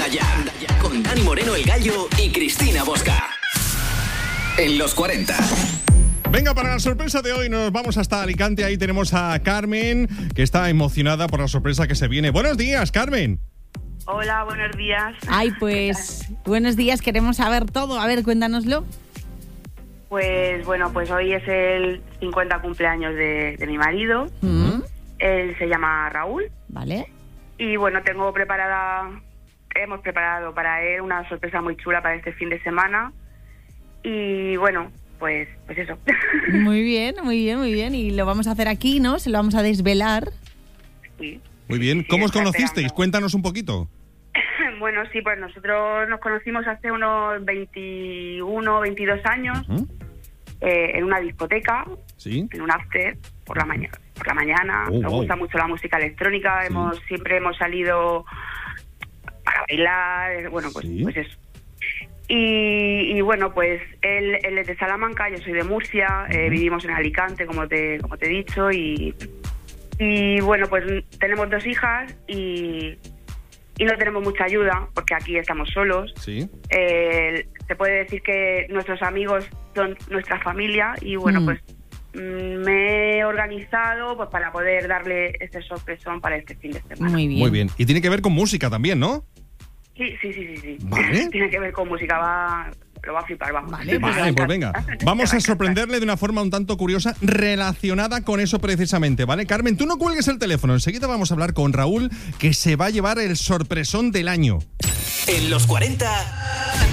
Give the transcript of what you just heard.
Anda ya, con Dani Moreno, el Gallo y Cristina Bosca. En los 40. Venga, para la sorpresa de hoy nos vamos hasta Alicante. Ahí tenemos a Carmen, que está emocionada por la sorpresa que se viene. Buenos días, Carmen. Hola, buenos días. Ay, pues, buenos días, queremos saber todo. A ver, cuéntanoslo. Pues bueno, pues hoy es el 50 cumpleaños de mi marido. Él se llama Raúl. Vale. Y bueno, hemos preparado para él una sorpresa muy chula para este fin de semana. Y bueno, pues eso. Muy bien, muy bien, muy bien. Y lo vamos a hacer aquí, ¿no? Se lo vamos a desvelar. Sí. Muy bien. Sí, ¿Cómo os está conocisteis? esperando. Cuéntanos un poquito. Bueno, sí, pues nosotros nos conocimos hace unos 21, 22 años en una discoteca, Sí. en un after, por la mañana. Oh, Nos wow. gusta mucho la música electrónica, Sí. siempre hemos salido para bailar, bueno, pues, Sí. pues eso. Y bueno, pues él es de Salamanca, yo soy de Murcia, vivimos en Alicante, como te he dicho, y bueno, pues tenemos 2 hijas y no tenemos mucha ayuda, porque aquí estamos solos. Sí. Se puede decir que nuestros amigos son nuestra familia y bueno, pues me he organizado pues para poder darle este sorpresón para este fin de semana. Muy bien. Muy bien. Y tiene que ver con música también, ¿no? Sí. Vale. Tiene que ver con música, lo va a flipar, vamos. Vale, Vale, pues venga. Vamos a sorprenderle de una forma un tanto curiosa relacionada con eso precisamente, ¿vale? Carmen, tú no cuelgues el teléfono. Enseguida vamos a hablar con Raúl, que se va a llevar el sorpresón del año. En los 40